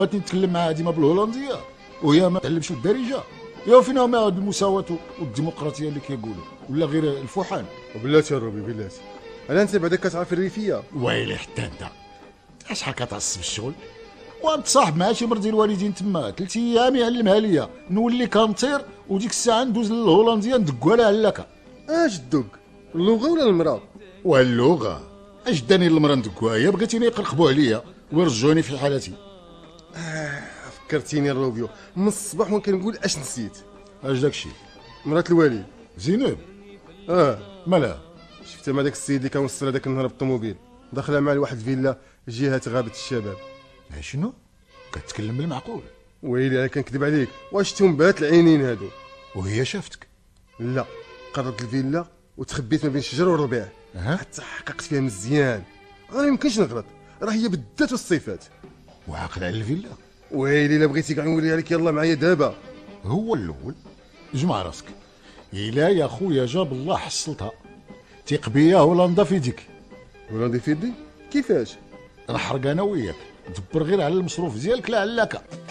بغيت نتكلم معاها ديما بالهولنديه وهي ما تعلمش الدارجه. يا فين هما هاد المساواه والديمقراطيه اللي كيقولوا، ولا غير الفحال؟ وبلاتي الروبي بلاتي، انا انت بعدا كتعرف الريفيه. ويلي حتى انت شحال كتعصب الشغل وانت صاحب مع شي مرضي الوالدين تما 3 ايام يعلمها ليا نولي كنطير، وديك الساعه ندوز للهولنديه ندقوا لها هلاكه. اش الدق، اللغه ولا المراه؟ واللغه اش داني المرا ندقوها؟ هي بغيتيني يقرقبوا عليا ويرجعوني في حالتي. فكرتيني الروبيو من الصباح وانا كنقول اش نسيت. اش داكشي؟ مرات الوالد زينب اه مالها؟ شفتها مع داك السيد اللي كان وصل هذاك النهار بالطوموبيل، داخله مع واحد فيلا جهه غابه الشباب. شنو كتكلم بالمعقول؟ ويلي انا كنكذب عليك، واش تنبات العينين هادو؟ وهي شافتك؟ لا، قربت الفيلا وتخبيت ما بين الشجر والربيع حتى حققت فيها مزيان. انا يمكنش نغلط، راه هي بالذات والصفات. وعاقل على الفيلا؟ ويلي الا بغيتي كاع نوريها لك، يلا معايا دابا. هو الاول جمع راسك. الا يا خويا جاب الله حصلتها. تيق بيا هولندا في يديك. هولندا في يدي؟ كيفاش؟ نحرق انا وياك، دبر غير على المصروف ديالك لا علاكه.